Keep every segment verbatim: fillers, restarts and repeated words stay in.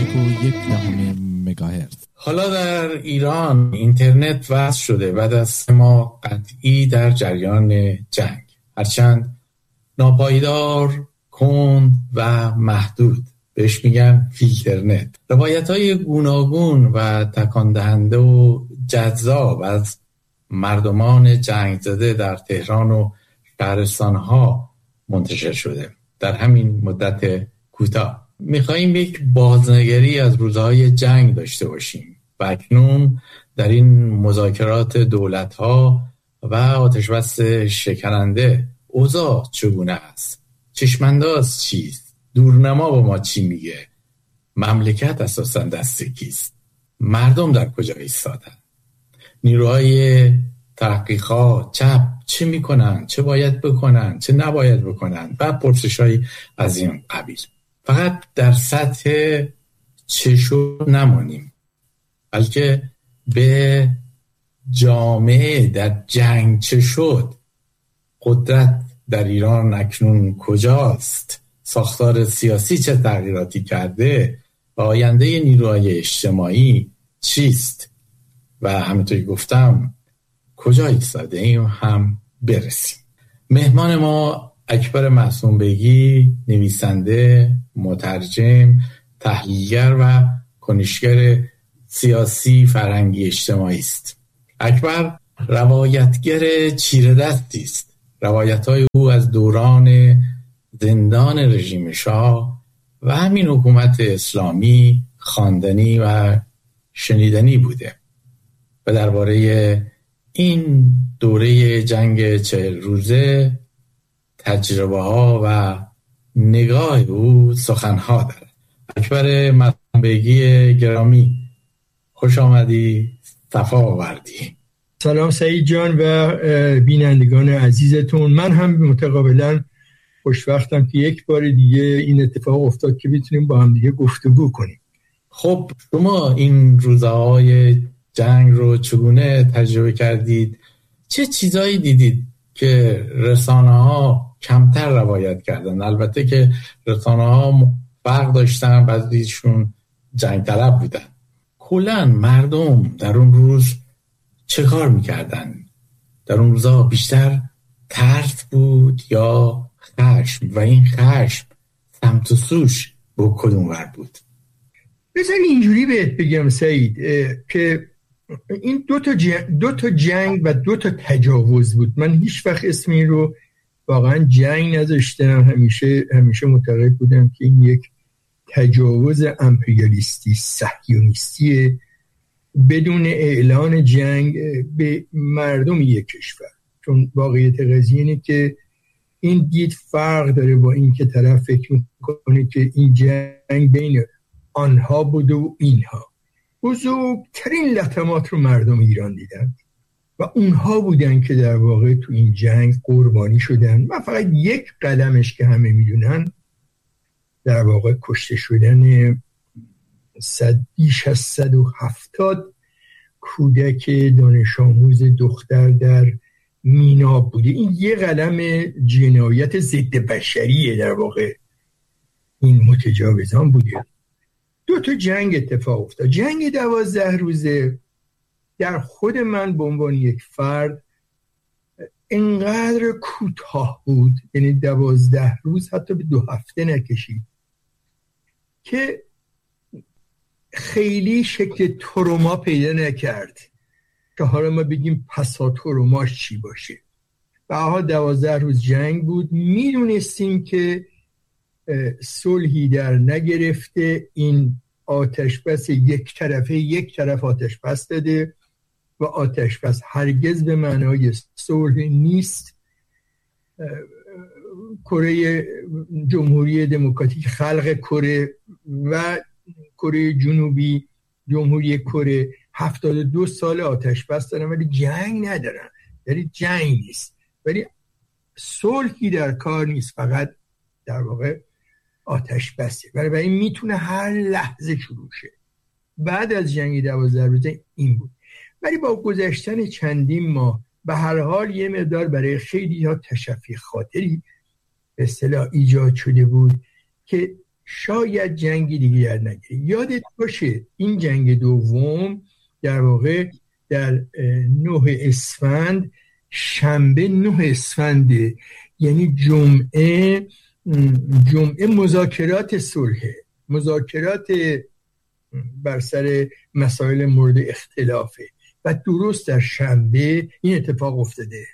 یک و یک دهم مگاهرتز. حالا در ایران اینترنت وصل شده بعد از سه ماه قطعی در جریان جنگ، هرچند ناپایدار، کند و محدود، بهش میگن فیلترنت. روایت‌های گوناگون و تکان دهنده و جذاب از مردمان جنگ زده در تهران و شهرستان‌ها منتشر شده. در همین مدت کوتاه می‌خوایم یک بازنگری از روزهای جنگ داشته باشیم و اکنون در این مذاکرات دولت‌ها و آتش‌بس شکننده اوضاع چگونه است؟ چشمانداز چیست؟ دورنما با ما چی میگه؟ مملکت اساساً دست کیست؟ مردم در کجا ایستادن؟ نیروهای تحقیقات چپ چه میکنن؟ چه باید بکنن؟ چه نباید بکنن؟ و پرسش‌های از این قبیل. فقط در سطح چه شد نمانیم، بلکه به جامعه در جنگ چه شد، قدرت در ایران اکنون کجاست، ساختار سیاسی چه تغییراتی کرده و آینده نیروهای اجتماعی چیست و همونطوری گفتم کجا ایستاده ایم هم برسیم. مهمان ما اکبر معصوم بیگی، نویسنده، مترجم، تحلیلگر و کنشگر سیاسی فرهنگی اجتماعی است. اکبر روایتگر چیره دستی است. روایت‌های او از دوران زندان رژیم شاه و همین حکومت اسلامی خواندنی و شنیدنی بوده و درباره این دوره جنگ چهل روزه تجربه ها و نگاه او سخنها داره. اکبر معصوم بیگی گرامی، خوش آمدی، صفا آوردی. سلام سعید جان و بینندگان عزیزتون. من هم متقابلا خوشوقتم که یک بار دیگه این اتفاق افتاد که بتونیم با هم دیگه گفتگو کنیم. خب شما این روزهای جنگ رو چگونه تجربه کردید؟ چه چیزایی دیدید که رسانه ها کمتر روایت کردن؟ البته که رسانه ها فرق داشتن، بعضیشون جنگ طلب بودن. کلاً مردم در اون روز چه کار میکردن؟ در اون روزها بیشتر ترس بود یا خشم؟ و این خشم سمت و سوش با کدوم ور بود؟ بذار اینجوری بهت بگم سعید که این دو تا جنگ, دو تا جنگ و دو تا تجاوز بود. من هیچ وقت اسم این رو واقعا جنگ نذاشتم، همیشه همیشه معتقد بودم که این یک تجاوز امپریالیستی صهیونیستی بدون اعلان جنگ به مردم یک کشور. چون واقعیت قضیه اینه که این دید فرق داره با این که طرف فکر میکنه که این جنگ بین آنها بود و اینها. بزرگترین لطمات رو مردم ایران دیدن و اونها بودن که در واقع تو این جنگ قربانی شدن. من فقط یک قدمش که همه میدونن در واقع کشته شدن صد بیش از صد و هفتاد کودک دانش آموز دختر در مینا بوده. این یه قلم جنایت ضد بشریه در واقع این متجاوزان بوده. دو تا جنگ اتفاق افتاد. جنگ دوازده روزه در خود من به عنوان یک فرد انقدر کوتاه بود، یعنی دوازده روز حتی به دو هفته نکشید، که خیلی شکل تروما پیدا نکرد که حالا ما بگیم پسا تروماش چی باشه. و ها دوازده روز جنگ بود. میدونستیم که صلحی در نگرفته. این آتش بس یک طرفه یک طرف آتش بس داده و آتش بس هرگز به معنای صلح نیست. کره جمهوری دموکراتیک خلق کره و کره جنوبی جمهوری کره هفتاد و دو سال آتش بس دارن ولی جنگ ندارن، یعنی جنگ نیست، ولی صلحی در کار نیست، فقط در واقع آتش بسه. برای این میتونه هر لحظه شروع شه. بعد از جنگ دوازده روزه این بود. ولی با گذشتن چندین ماه به هر حال یه مقدار برای خیلی ها تشفی خاطری به اصطلاح ایجاد شده بود که شاید جنگی دیگه نگیره. یادت باشه این جنگ دوم در واقع در نه اسفند، شنبه نه اسفنده، یعنی جمعه جمعه مذاکرات صلح، مذاکرات بر سر مسائل مورد اختلافه و درست در شنبه این اتفاق افتاده.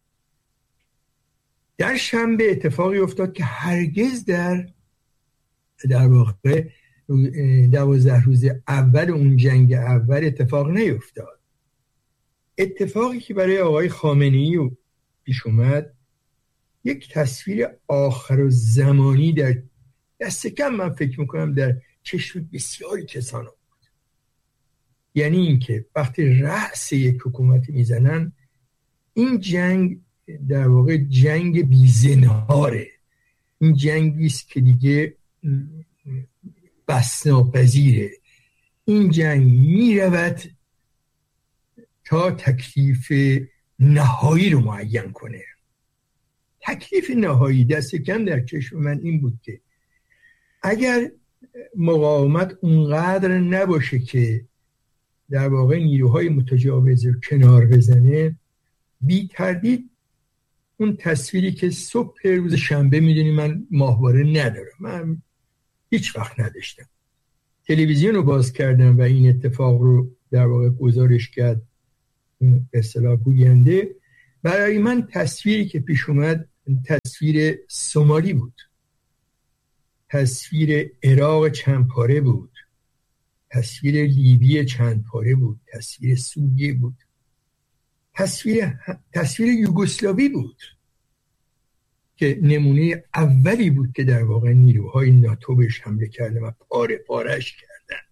در شنبه اتفاقی افتاد که هرگز در در واقع دوازده روز اول اون جنگ اول اتفاق نیفتاد. اتفاقی که برای آقای خامنه‌ای پیش اومد یک تصویر آخر و زمانی در دست کم من فکر میکنم در چشم بسیاری کسان بود. یعنی اینکه وقتی رأس یک حکومت میزنن، این جنگ در واقع جنگ بی‌زنهاره، این جنگی است که دیگه بس ناپذیره. این جنگ میرود تا تکلیف نهایی رو معین کنه. تکلیف نهایی دست کم در چشم من این بود که اگر مقاومت اونقدر نباشه که در واقع نیروهای متجاوز رو کنار بزنه، بی تردید اون تصویری که صبح روز شنبه، میدونی من ماهواره ندارم، من هیچ وقت نداشتم، تلویزیون رو باز کردم و این اتفاق رو در واقع گزارش کرد به اصطلاح گوینده، برای من تصویری که پیش اومد تصویر سومالی بود، تصویر عراق چند پاره بود، تصویر لیبی چند پاره بود، تصویر سوریه بود، تصویر تصویر یوگسلاوی بود که نمونه اولی بود که در واقع نیروهای ناتو بهش حمله کردن و پاره پارش کردند.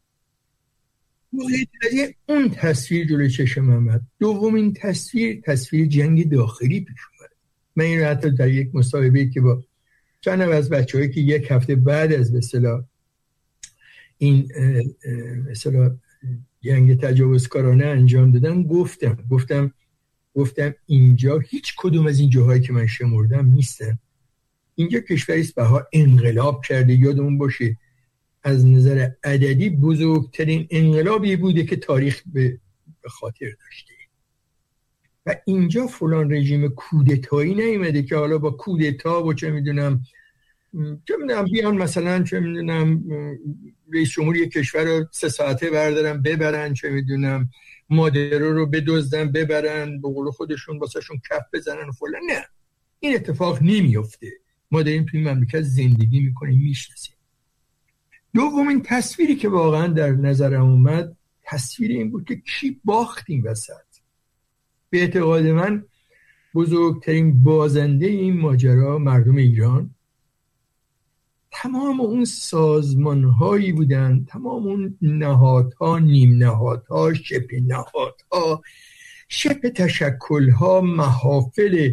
اون تصویر جلوی چشم آمد. دومین تصویر تصویر جنگ داخلی پیش اومد. من این رو حتی در یک مصاحبه‌ای که با چند از بچه‌هایی که یک هفته بعد از به اصطلاح این مثلا جنگ تجاوزکارانه انجام دادم گفتم گفتم گفتم اینجا هیچ کدوم از این جاهایی که من شمردم نیستن. اینجا کشوری است بها انقلاب کرده. یادمون باشه از نظر عددی بزرگترین انقلابی بوده که تاریخ به خاطر داشته و اینجا فلان رژیم کودتایی نیومده که حالا با کودتا و چه میدونم چه میدونم بیان مثلا چه میدونم رئیس جمهوری کشور رو سه ساعته بردارن ببرن، چه میدونم مادرو رو بدزدن ببرن به قول خودشون واسهشون کف بزنن و فلان. نه، این اتفاق نمیفته. ما داریم توی مملکت زندگی میکنیم، میشناسیم. دومین تصویری که واقعا در نظرم اومد تصویر این بود که کی باخت این وسط. به اعتقاد من بزرگترین بازنده این ماجرا مردم ایران، تمام اون سازمان هایی بودن، تمام اون نهادها، نیم نهادها، شبه نهادها، شبه تشکل ها، محافل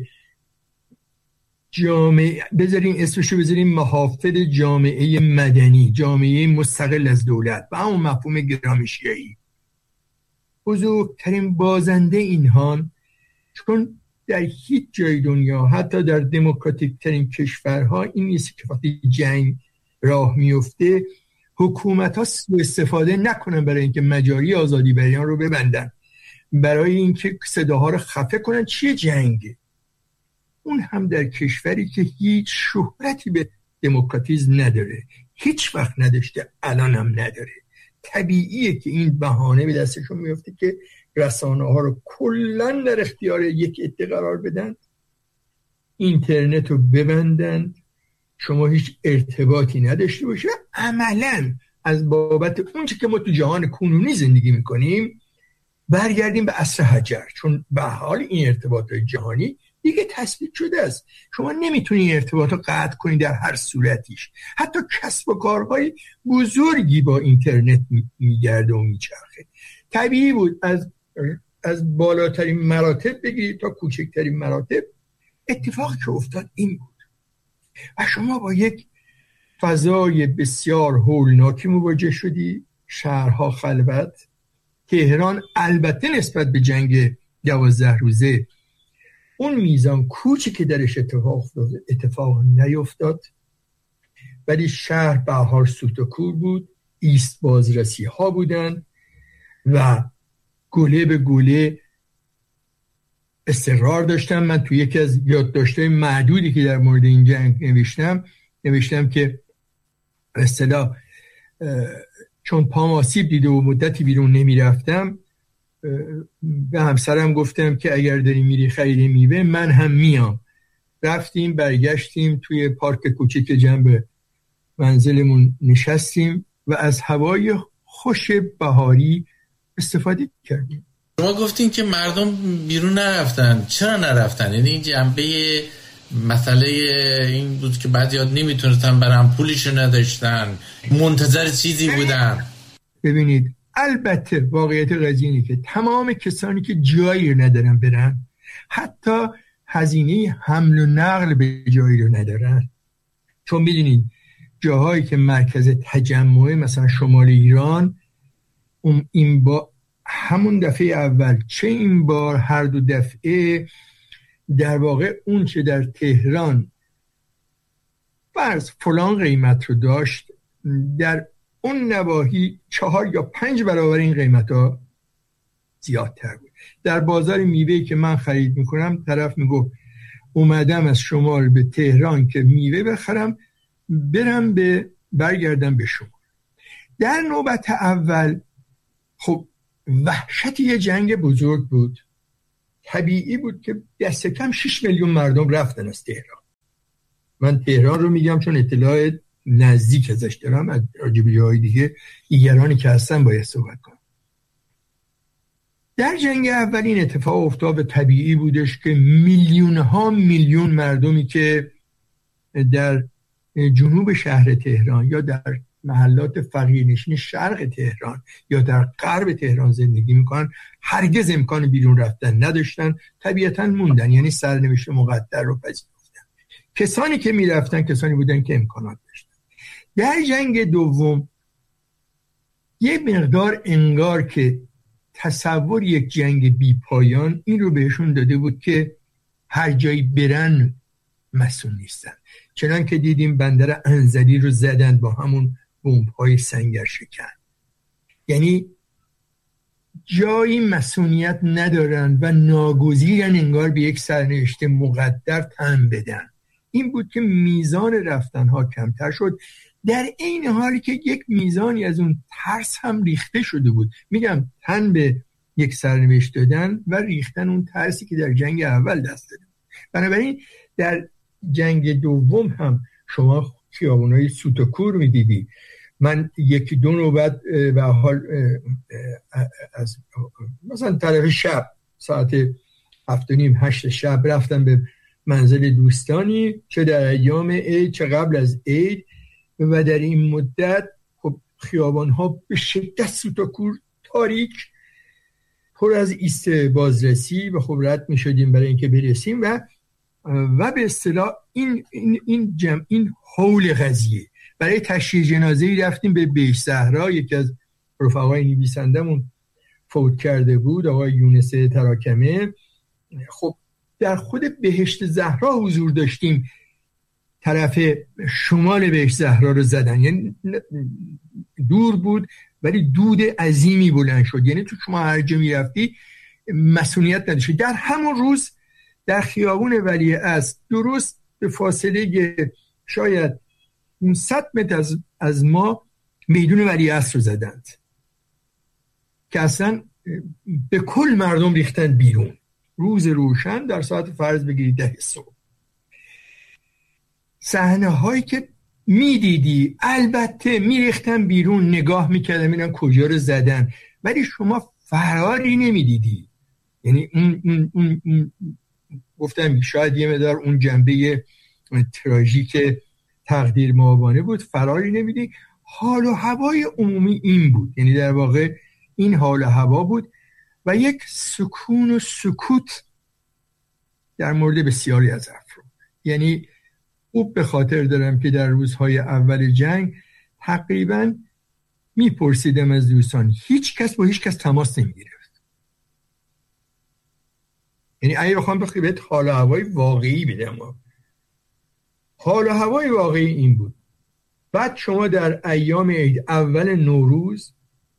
جامعه، بذاریم اسمشو بذاریم محافل جامعه مدنی، جامعه مستقل از دولت و همون مفهوم گرامشیایی. بزرگترین بازنده اینها، چون در هیچ جای دنیا حتی در دموکراتیک ترین کشورها این نیست که وقتی جنگ راه میفته حکومت ها سوء استفاده نکنن برای اینکه مجاری آزادی بیان رو ببندن، برای اینکه صداها رو خفه کنن. چیه جنگ؟ اون هم در کشوری که هیچ شهرتی به دموکراتیسم نداره، هیچ وقت نداشته، الان هم نداره. طبیعیه که این بهانه به دستشون میفته که رسانه ها رو کلن در اختیار یک عده قرار بدن، اینترنت رو ببندن، شما هیچ ارتباطی نداشته باشه. عملاً از بابت اونچه که ما تو جهان کنونی زندگی میکنیم برگردیم به عصر حجر، چون به حال این ارتباط جهانی دیگه تثبیت شده است. شما نمیتونی این ارتباط رو قطع کنی در هر صورتیش. حتی کسب و کارهای بزرگی با اینترنت میگرده و میچرخه. طبیعی بود از از بالاترین مراتب بگیرید تا کوچکترین مراتب. اتفاقی که افتاد این بود و شما با یک فضای بسیار هولناکی مواجه شدی. شهرها خلوت، تهران البته نسبت به جنگ دوازده روزه اون میزان کوچی که درش اتفاق افتاد اتفاق نیفتاد ولی شهر بهار سوت و کور بود، ایست بازرسی ها بودن و گله به گله اصرار داشتم. من توی یکی از یادداشت‌های معدودی که در مورد این جنگ نوشتم نوشتم که به اصطلاح چون پام آسیب دیده و مدتی بیرون نمی رفتم، به همسرم گفتم که اگر داری میری خرید میوه من هم میام. رفتیم برگشتیم توی پارک کوچیک جنب منزلمون نشستیم و از هوای خوش بهاری استفاده کردیم. شما گفتین که مردم بیرون نرفتن، چرا نرفتن؟ یعنی این جنبه مسئله این بود که بعضی‌ها نمیتونستن برن، پولشو نداشتن، منتظر چیزی بودن. ببینید البته واقعیت قضیه اینه که تمام کسانی که جایی رو ندارن برن، حتی هزینه حمل و نقل به جایی رو ندارن. چون میدونید جاهایی که مرکز تجمعه مثلا شمال ایران، این با همون دفعه اول چه این بار هر دو دفعه در واقع اون که در تهران فرض فلان قیمت رو داشت، در اون نواحی چهار یا پنج برابر این قیمت ها زیادتر بود. در بازار میوه که من خرید میکنم طرف میگفت اومدم از شمال به تهران که میوه بخرم برم به برگردم به شمال. در نوبت اول خب وحشت یه جنگ بزرگ بود، طبیعی بود که دست کم شش میلیون مردم رفتن از تهران. من تهران رو میگم چون اطلاع نزدیک ازش دارم، از راجع به جاهای دیگه دیگرانی که هستن باید صحبت کنم. در جنگ اول این اتفاق افتاد و طبیعی بودش که میلیون ها میلیون مردمی که در جنوب شهر تهران یا در محلات فقیرنشین شرق تهران یا در غرب تهران زندگی میکنن هرگز امکان بیرون رفتن نداشتن، طبیعتاً موندن، یعنی سرنوشت مقدر رو پذیرفتن. کسانی که میرفتن کسانی بودن که امکانات داشتن. در جنگ دوم یه مقدار انگار که تصور یک جنگ بی پایان این رو بهشون داده بود که هر جایی برن مسئول نیستن. چنان که دیدیم بندر انزلی رو زدن با همون بمب‌های سنگر شکن، یعنی جایی مسئولیت ندارن و ناگزیرن انگار به یک سرنوشت مقدر تن بدن. این بود که میزان رفتنها کمتر شد، در این حالی که یک میزانی از اون ترس هم ریخته شده بود. میگم تن به یک سرنوشت دادن و ریختن اون ترسی که در جنگ اول دست داده. بنابراین در جنگ دوم هم شما خیابونای سوت و کور میدیدی. من یکی دو نوبت به حال از مثلا طرف شب ساعت هفت و نیم هشت شب رفتم به منزل دوستانی، چه در ایام عید چه قبل از عید، و در این مدت خب خیابان‌ها به شدت سوت و کور، تاریک، پر از ایست بازرسی و خب رد می‌شدیم برای اینکه برسیم و و به اصطلاح این این این جمع این حول قضیه. برای تشییع جنازه‌ای رفتیم به بهشت زهرا، یکی از رفقای نویسندمون فوت کرده بود، آقای یونس تراکمه. خب در خود بهشت زهرا حضور داشتیم، طرف شمال بهشت زهرا رو زدن، یعنی دور بود ولی دود عظیمی بلند شد، یعنی تو شما هر جا میرفتی مسئولیت نداشتی. در همون روز در خیابون ولیعصر درست به فاصله شاید صد متر از, از ما میدون ولیعصر رو زدند که اصلا به کل مردم ریختن بیرون. روز روشن در ساعت فرض بگیرید ده صبح. صحنه هایی که میدیدی البته میریختن بیرون، نگاه میکردن میدن کجا رو زدن، ولی شما فراری نمیدیدی. یعنی اون, اون, اون, اون گفتم شاید یه مقدار اون جنبه تراژیک تقدیر معاونة بود، فراری نمیدی. حال و هوای عمومی این بود، یعنی در واقع این حال و هوا بود و یک سکون و سکوت در مورد بسیاری از افراد. یعنی خوب به خاطر دارم که در روزهای اول جنگ تقریبا میپرسیدم از دوستان، هیچ کس با هیچ کس تماس نمیگرفت. یعنی اگه بخوام بخوام حال و هوای واقعی بدم، حال و هوای واقعی این بود. بعد شما در ایام عید، اول نوروز،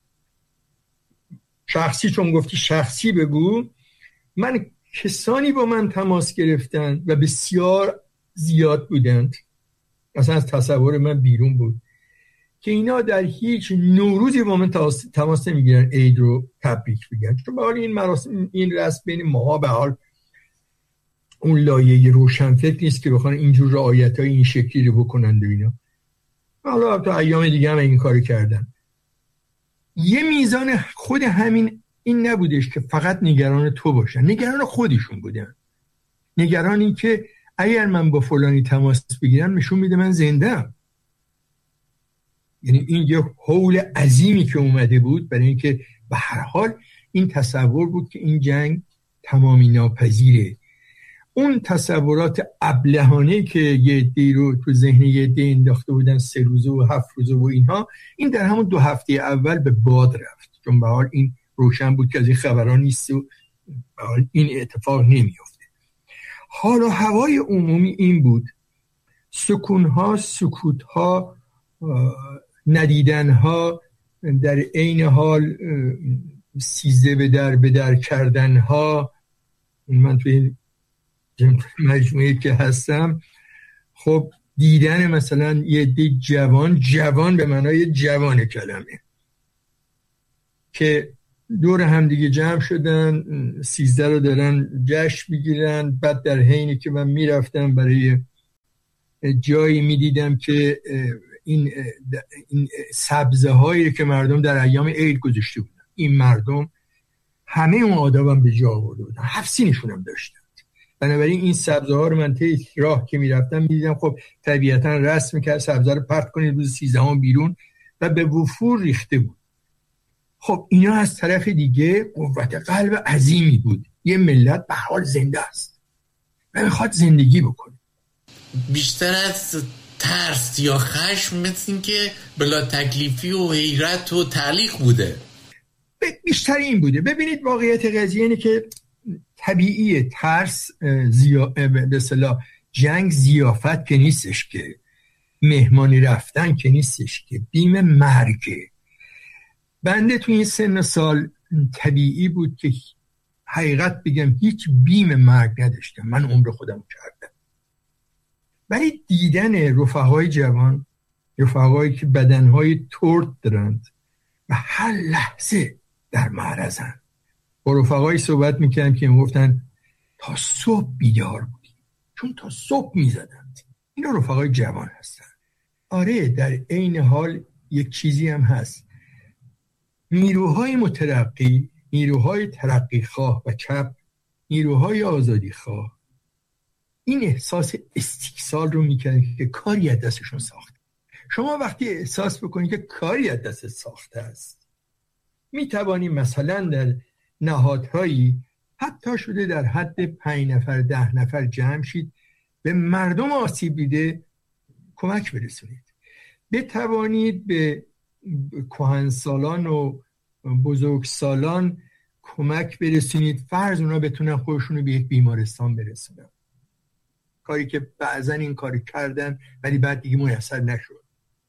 شخصی چون گفتی شخصی بگو، من کسانی با من تماس گرفتن و بسیار زیاد بودند، اصلا از تصور من بیرون بود، که اینا در هیچ نوروزی با من تماس نمیگیرن عید رو تبریک بگن، چون به حال این مراسم، این رسم بین ماها به حال اون لایه روشنفکر نیست که بخوان اینجور رعایت‌های این شکلی رو بکنند و اینا. حالا تا ایام دیگه هم این کارو کردن. یه میزان خود همین این نبودش که فقط نگران تو باشن، نگران خودشون بودن، نگران این که اگر من با فلانی تماس بگیرم نشون میده من زنده‌ام. یعنی این یه حول عظیمی که اومده بود برای اینکه به هر حال این تصور بود که این جنگ تمامی ناپذیره. اون تصورات ابلهانه که یه عده‌ای رو تو ذهن یه عده انداخته بودن، سه روزه و هفت روزه و اینها، این در همون دو هفته اول به باد رفت، چون به حال این روشن بود که از این خبران نیست و به حال این اتفاق نمیفته. حال و هوای عمومی این بود، سکونها، سکوتها، ندیدنها، در عین حال سیزده به در به در کردنها. من توی مجموعه که هستم، خب دیدن مثلا یه دی جوان، جوان به معنای جوان کلمه، که دور هم دیگه جمع شدن، سیزده رو دارن جشن میگیرن. بعد در حینی که من میرفتم برای جایی میدیدم که این, این سبزه هایی که مردم در ایام عید گذاشته بودن، این مردم همه اون آداب هم به جا آورده بودن، هفت سینشون هم داشتن. بنابراین این سبزه ها رو من طی راه که میرفتم میدیدم، خب طبیعتا رسم میکرد سبزه رو پرت کنید روز سیزدهم بیرون و به وفور ریخته بود. خب اینا از طرف دیگه قوت قلب عظیمی بود، یه ملت به حال زنده است و میخواد زندگی بکنه. بیشتر از ترس یا خشم مثل این که بلا تکلیفی و حیرت و تعلیق بوده. بیشتر این بوده. ببینید واقعیت قضیه اینه که طبیعیه ترس، زیا... به اصطلاح جنگ ضیافت که نیستش، که مهمانی رفتن که نیستش، که بیم مرگه. بنده تو این سن سال طبیعی بود که حقیقت بگم هیچ بیم مرگ نداشتم، من عمر خودم کردم. ولی دیدن رفقای جوان، رفقایی که بدنهای ترد دارند و هر لحظه در معرضن، با رفقایی صحبت میکردم که میگفتن تا صبح بیدار بودیم، چون تا صبح میزدند. اینا رفقای جوان هستن. آره، در عین حال یک چیزی هم هست، نیروهای مترقی، نیروهای ترقی خواه و چپ، نیروهای آزادی خواه، این احساس استیصال رو میکنن که کاری از دستشون ساخته. شما وقتی احساس بکنید که کاری از دست ساخته است، میتوانی مثلا در نهادهایی حتی شده در حد پنج نفر ده نفر جمع شید، به مردم آسیب دیده کمک برسونید. بتوانید به کهنسالان و بزرگسالان کمک برسونید، فرض اونا بتونن خودشون رو به یک بیمارستان برسونن، کاری که بعضن این کاری کردن ولی بعد دیگه میسر نشد.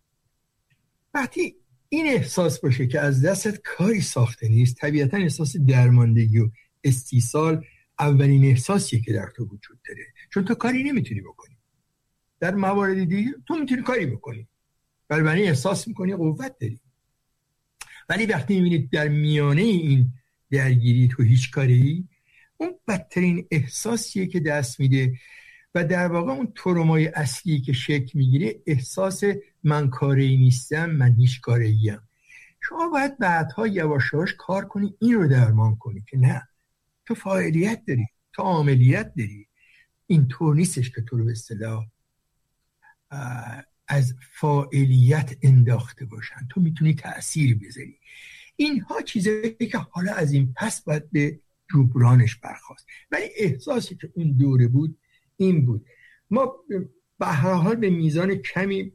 وقتی این احساس باشه که از دستت کاری ساخته نیست، طبیعتا احساس درماندگی و استیصال اولین احساسیه که در تو وجود داره، چون تو کاری نمیتونی بکنی. در موارد دیگه تو میتونی کاری بکنی، ولی احساس میکنی قوت داری. ولی وقتی میبینید در میانه این درگیری تو هیچ کاری، اون بدترین احساسیه که دست میده و در واقع اون ترومای اصلی که شکل میگیره احساس من کاری نیستم، من هیچ کاریم. شما باید بعدها یواش یواش کار کنی، این رو درمان کنی که نه، تو فاعلیت داری، تو عاملیت داری. این طور نیستش که تو رو به اصطلاح از فاعلیت انداخته باشن، تو میتونی تأثیر بذاری. اینها چیزایی که حالا از این پس باید به جبرانش برخاست. ولی احساسی که اون دوره بود این بود. ما به هر حال به میزان کمی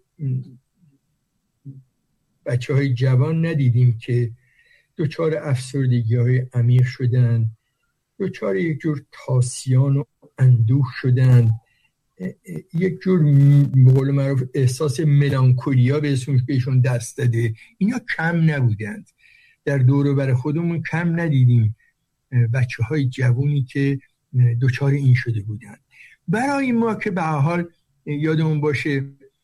بچه های جوان ندیدیم که دچار افسردگی های عمیق شدن، دچار یک جور تاسیان و اندوه شدن، یک جور به قول معروف احساس ملانکولیا بهشون دست داده. اینا کم نبودند، در دور و بر خودمون کم ندیدیم بچه های جوونی که دچار این شده بودند. برای ما که به حال یادمون باشه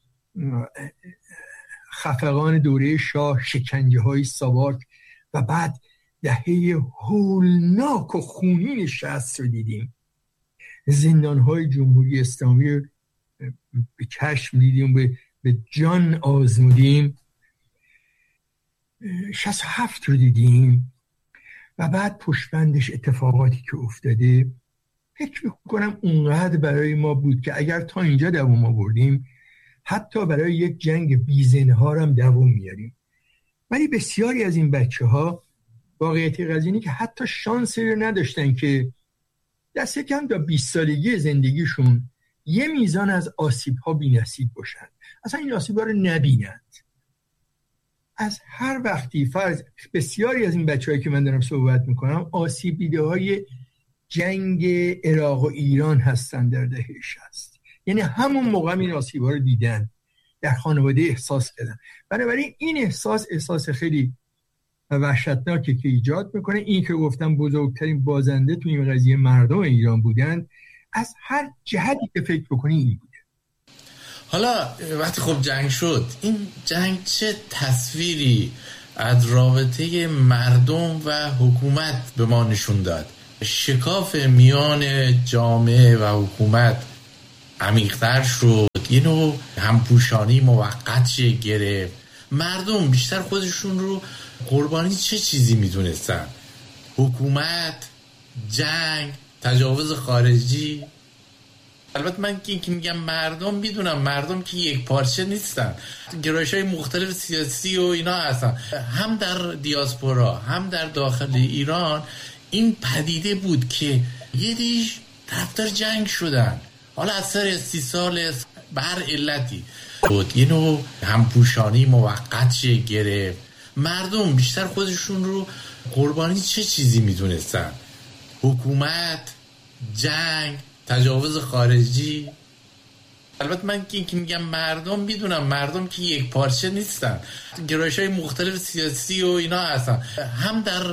خفقان دوره شاه، شکنجه های ساواک و بعد دهه هولناک و خونین شصت رو دیدیم، زندان های جمهوری اسلامی به چشم دیدیم، به, به جان آزمودیم، شصت و هفت رو دیدیم و بعد پشتبندش اتفاقاتی که افتاده. فکر میکنم اونقدر برای ما بود که اگر تا اینجا دوام آوردیم حتی برای یک جنگ بیزنهار هم دوام میاریم. ولی بسیاری از این بچه ها واقعیت قضیه که حتی شانسی رو نداشتن که دست کم تا بیست سالگی زندگیشون یه میزان از آسیب ها بی نصیب باشن، اصلا این آسیب ها رو نبینند. از هر وقتی فرض بسیاری از این بچه هایی که من دارم صحبت میکنم آسیب دیده های جنگ عراق و ایران هستن در دهه شصت، یعنی همون موقع این آسیب ها رو دیدن، در خانواده احساس کردن. بنابراین این احساس احساس خیلی وحشتناکی که ایجاد میکنه. این که گفتم بزرگترین بازنده تو این قضیه مردم ایران بودن، از هر جهتی که فکر بکنی این بوده. حالا وقتی خب جنگ شد، این جنگ چه تصویری از رابطه مردم و حکومت به ما نشون داد؟ شکاف میان جامعه و حکومت عمیق‌تر شد، یه نوع همپوشانی موقت گرفت. مردم بیشتر خودشون رو قربانی چه چیزی میدونستن؟ حکومت، جنگ، تجاوز خارجی؟ البته من که میگم مردم، میدونم مردم که یک پارچه نیستن، گرایش‌های مختلف سیاسی و اینا هستن، هم در دیاسپورا هم در داخل ایران. این پدیده بود که یه دیش طرفدار جنگ شدن، حالا از سر استیصال به هر علتی بود، یه نوع همپوشانی موقت گرفت. مردم بیشتر خودشون رو قربانی چه چیزی میدونستن؟ حکومت، جنگ، تجاوز خارجی؟ البته من که میگم مردم، میدونم مردم که یک پارچه نیستن، گرایش‌های مختلف سیاسی و اینا هستن، هم در